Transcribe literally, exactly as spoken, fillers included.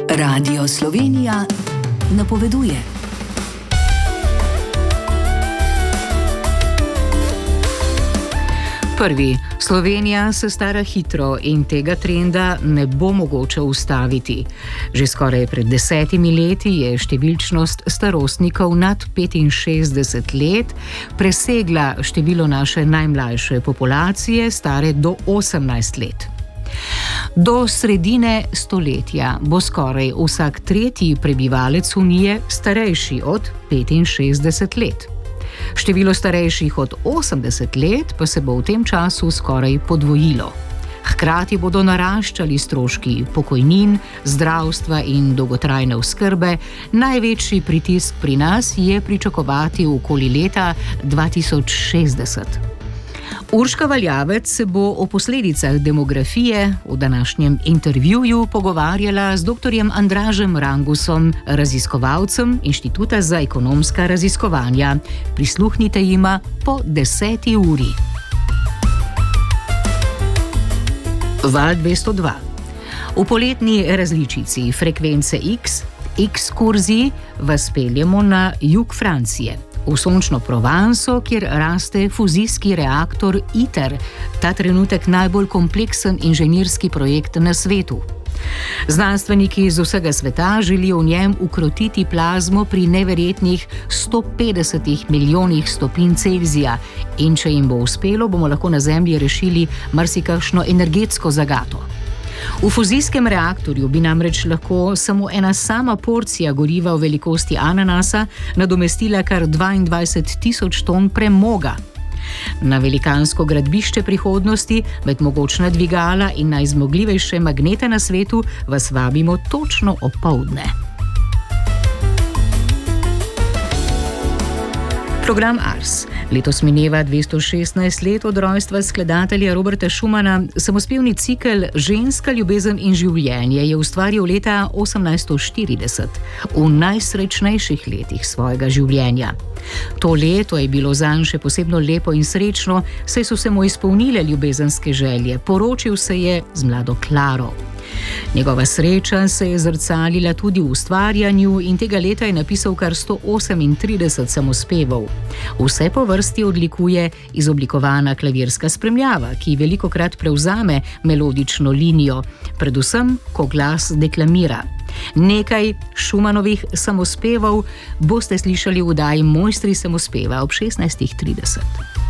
Radio Slovenija napoveduje. Prvi. Slovenija se stara hitro in tega trenda ne bo mogoče ustaviti. Že skoraj pred desetimi leti je številčnost starostnikov nad petinšestdeset let presegla število naše najmlajše populacije, stare do osemnajst let. Do sredine stoletja bo skoraj vsak tretji prebivalec Unije starejši od petinšestdeset let. Število starejših od osemdeset let pa se bo v tem času skoraj podvojilo. Hkrati bodo naraščali stroški pokojnin, zdravstva in dolgotrajne oskrbe. Največji pritisk pri nas je pričakovati okoli leta dva tisoč šestdeset. Urška Valjavec se bo o posledicah demografije v današnjem intervjuju pogovarjala z doktorjem Andražem Rangusom, raziskovalcem Inštituta za ekonomska raziskovanja. Prisluhnite jima po deseti uri. Val dvesto dva. V poletni različici frekvence X, ekskurziji, vas peljemo na jug Francije. V sončno Provanso, kjer raste fuzijski reaktor ITER, ta trenutek najbolj kompleksen inženirski projekt na svetu. Znanstveniki iz vsega sveta želijo v njem ukrotiti plazmo pri neverjetnih sto petdeset milijonih stopinj Celzija in če jim bo uspelo, bomo lahko na Zemlji rešili marsikakšno energetsko zagato. V fuzijskem reaktorju bi namreč lahko samo ena sama porcija goriva v velikosti ananasa nadomestila kar dvaindvajset tisoč ton premoga. Na velikansko gradbišče prihodnosti, med mogočna dvigala in najzmogljivejše magnete na svetu, vas vabimo točno opoldne. Program Ars. Letos mineva dvesto šestnajst let od rojstva skladatelja Roberta Schumana. Samospevni cikel Ženska, ljubezen in življenje je ustvaril leta osemnajststo štirideset, v najsrečnejših letih svojega življenja. To leto je bilo zanj še posebno lepo in srečno, saj so se mu izpolnile ljubezenske želje. Poročil se je z mlado Klaro. Njegova sreča se je zrcalila tudi v ustvarjanju in tega leta je napisal kar sto osemintrideset samospevov. Vse po vrsti odlikuje izoblikovana klavirska spremljava, ki velikokrat prevzame melodično linijo, predvsem, ko glas deklamira. Nekaj Schumannovih samospevov boste slišali v oddaji Mojstri samospeva ob šestnajstih trideset.